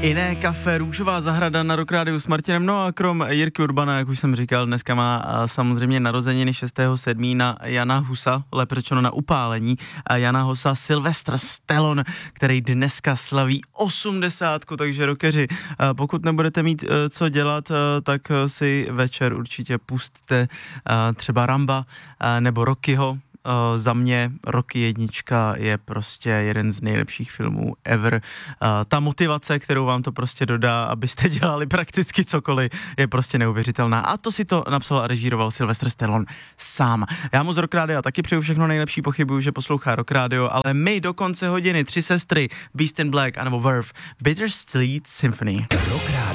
Jiné kafe, Růžová zahrada na Rock Rádiu s Martinem, no a krom Jirky Urbana, jak už jsem říkal, dneska má samozřejmě narozeniny 6.7. na Jana Husa, lépe řečeno na upálení Jana Husa, Sylvester Stallone, který dneska slaví 80, takže rockeři, pokud nebudete mít co dělat, tak si večer určitě pusťte třeba Ramba nebo Rockyho. Za mě Rocky 1 je prostě jeden z nejlepších filmů ever. Ta motivace, kterou vám to prostě dodá, abyste dělali prakticky cokoliv, je prostě neuvěřitelná. A to si to napsal a režíroval Sylvester Stallone sám. Já mu z Rock Rádia taky přeju všechno nejlepší, pochybuju, že poslouchá Rock Radio, ale my do konce hodiny 3 sestry, Beast in Black anebo Verve, Bittersweet Symphony.